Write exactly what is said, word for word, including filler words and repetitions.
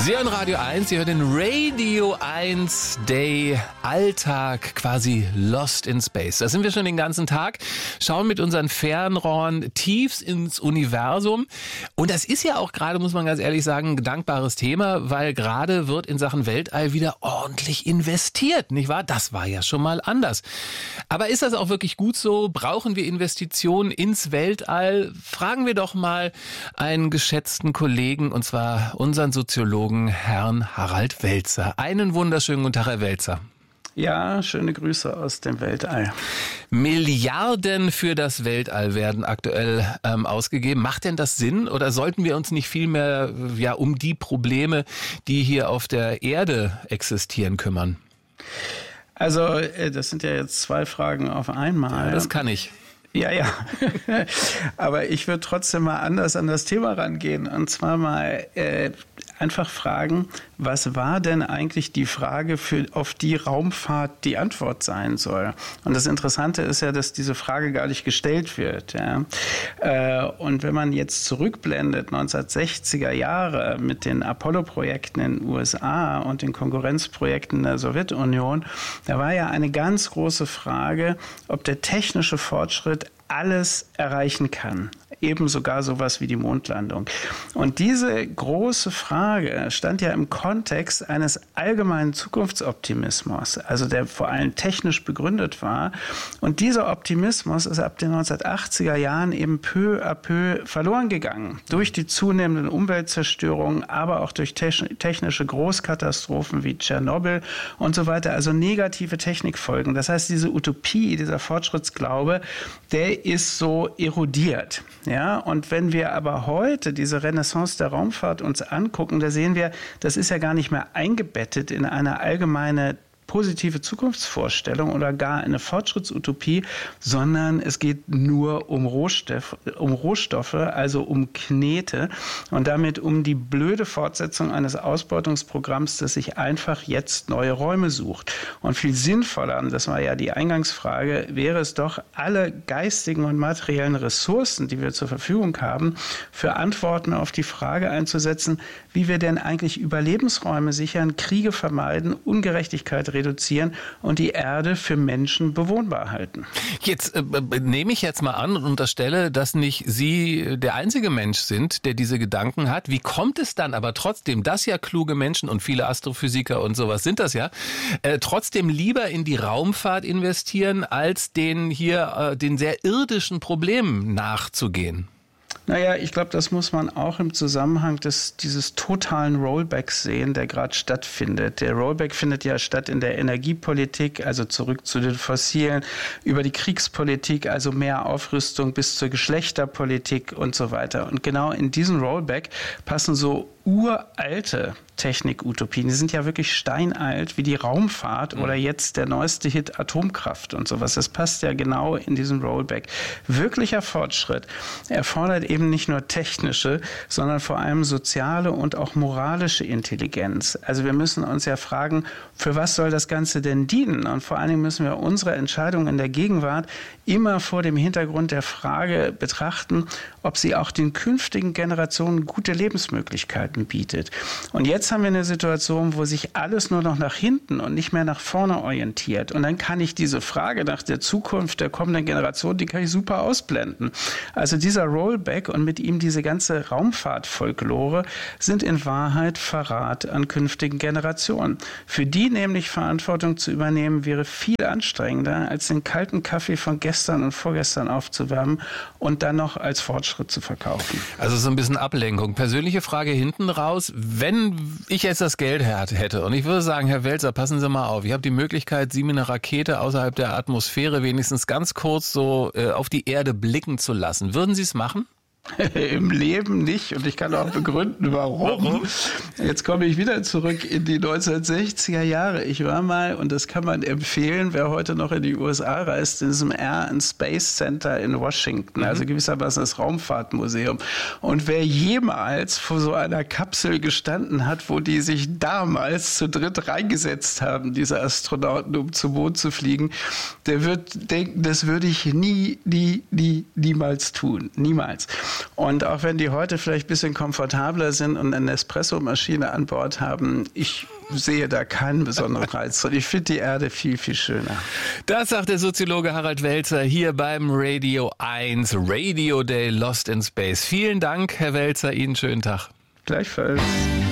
Sie hören Radio eins, Sie hören den Radio eins Day Alltag, quasi Lost in Space. Da sind wir schon den ganzen Tag, schauen mit unseren Fernrohren tief ins Universum. Und das ist ja auch gerade, muss man ganz ehrlich sagen, ein dankbares Thema, weil gerade wird in Sachen Weltall wieder ordentlich investiert, nicht wahr? Das war ja schon mal anders. Aber ist das auch wirklich gut so? Brauchen wir Investitionen ins Weltall? Fragen wir doch mal einen geschätzten Kollegen, und zwar unseren Soziologen, Herrn Harald Welzer. Einen wunderschönen guten Tag, Herr Welzer. Ja, schöne Grüße aus dem Weltall. Milliarden für das Weltall werden aktuell ähm, ausgegeben. Macht denn das Sinn oder sollten wir uns nicht vielmehr ja, um die Probleme, die hier auf der Erde existieren, kümmern? Also, das sind ja jetzt zwei Fragen auf einmal. Ja, das kann ich. Ja, ja. Aber ich würde trotzdem mal anders an das Thema rangehen. Und zwar mal äh, einfach fragen, was war denn eigentlich die Frage, für, auf die Raumfahrt die Antwort sein soll? Und das Interessante ist ja, dass diese Frage gar nicht gestellt wird. Ja? Äh, und wenn man jetzt zurückblendet, neunzehnhundertsechziger Jahre mit den Apollo-Projekten in den U S A und den Konkurrenzprojekten in der Sowjetunion, da war ja eine ganz große Frage, ob der technische Fortschritt alles erreichen kann. Eben sogar sowas wie die Mondlandung. Und diese große Frage stand ja im Kontext eines allgemeinen Zukunftsoptimismus, also der vor allem technisch begründet war. Und dieser Optimismus ist ab den neunzehnhundertachtziger Jahren eben peu à peu verloren gegangen. Durch die zunehmenden Umweltzerstörungen, aber auch durch technische Großkatastrophen wie Tschernobyl und so weiter, also negative Technikfolgen. Das heißt, diese Utopie, dieser Fortschrittsglaube, der ist so erodiert. Ja, und wenn wir aber heute diese Renaissance der Raumfahrt uns angucken, da sehen wir, das ist ja gar nicht mehr eingebettet in eine allgemeine positive Zukunftsvorstellung oder gar eine Fortschrittsutopie, sondern es geht nur um Rohstoff, um Rohstoffe, also um Knete und damit um die blöde Fortsetzung eines Ausbeutungsprogramms, das sich einfach jetzt neue Räume sucht. Und viel sinnvoller, das war ja die Eingangsfrage, wäre es doch, alle geistigen und materiellen Ressourcen, die wir zur Verfügung haben, für Antworten auf die Frage einzusetzen, wie wir denn eigentlich Überlebensräume sichern, Kriege vermeiden, Ungerechtigkeit reduzieren und die Erde für Menschen bewohnbar halten. Jetzt äh, nehme ich jetzt mal an und unterstelle, dass nicht Sie der einzige Mensch sind, der diese Gedanken hat. Wie kommt es dann aber trotzdem, dass ja kluge Menschen und viele Astrophysiker und sowas sind das ja, äh, trotzdem lieber in die Raumfahrt investieren, als den hier äh, den sehr irdischen Problemen nachzugehen? Naja, ich glaube, das muss man auch im Zusammenhang des, dieses totalen Rollbacks sehen, der gerade stattfindet. Der Rollback findet ja statt in der Energiepolitik, also zurück zu den Fossilen, über die Kriegspolitik, also mehr Aufrüstung bis zur Geschlechterpolitik und so weiter. Und genau in diesen Rollback passen so uralte Technik-Utopien. Die sind ja wirklich steinalt, wie die Raumfahrt oder jetzt der neueste Hit Atomkraft und sowas. Das passt ja genau in diesen Rollback. Wirklicher Fortschritt erfordert eben nicht nur technische, sondern vor allem soziale und auch moralische Intelligenz. Also wir müssen uns ja fragen, für was soll das Ganze denn dienen? Und vor allen Dingen müssen wir unsere Entscheidungen in der Gegenwart immer vor dem Hintergrund der Frage betrachten, ob sie auch den künftigen Generationen gute Lebensmöglichkeiten bietet. Und jetzt haben wir eine Situation, wo sich alles nur noch nach hinten und nicht mehr nach vorne orientiert. Und dann kann ich diese Frage nach der Zukunft der kommenden Generation, die kann ich super ausblenden. Also dieser Rollback und mit ihm diese ganze Raumfahrtfolklore sind in Wahrheit Verrat an künftigen Generationen. Für die nämlich Verantwortung zu übernehmen, wäre viel anstrengender, als den kalten Kaffee von gestern und vorgestern aufzuwärmen und dann noch als Fortschritt zu verkaufen. Also so ein bisschen Ablenkung. Persönliche Frage hinten raus. Wenn ich jetzt das Geld hätte und ich würde sagen, Herr Welzer, passen Sie mal auf, ich habe die Möglichkeit, Sie mit einer Rakete außerhalb der Atmosphäre wenigstens ganz kurz so äh, auf die Erde blicken zu lassen. Würden Sie es machen? Im Leben nicht und ich kann auch begründen, warum. warum. Jetzt komme ich wieder zurück in die neunzehnhundertsechziger Jahre. Ich war mal, und das kann man empfehlen, wer heute noch in die U S A reist, in diesem Air and Space Center in Washington, mhm. also gewissermaßen das Raumfahrtmuseum. Und wer jemals vor so einer Kapsel gestanden hat, wo die sich damals zu dritt reingesetzt haben, diese Astronauten, um zum Mond zu fliegen, der wird denken, das würde ich nie, nie, nie, niemals tun. Niemals. Und auch wenn die heute vielleicht ein bisschen komfortabler sind und eine Espresso-Maschine an Bord haben, ich sehe da keinen besonderen Reiz. Und ich finde die Erde viel, viel schöner. Das sagt der Soziologe Harald Welzer hier beim Radio eins Radio Day Lost in Space. Vielen Dank, Herr Welzer. Ihnen schönen Tag. Gleichfalls.